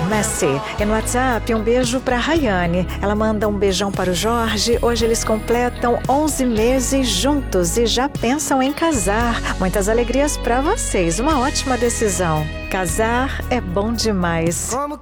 Messi. E no WhatsApp, um beijo para Rayane. Ela manda um beijão para o Jorge. Hoje eles completam 11 meses juntos e já pensam em casar. Muitas alegrias para vocês. Uma ótima decisão. Casar é bom demais.